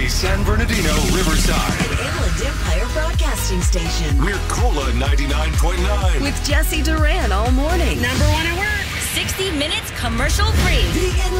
Bay, San Bernardino, Riverside. And Inland Empire Broadcasting Station. We're Cola 99.9. With Jesse Duran all morning. Number one at work. 60 minutes commercial free. The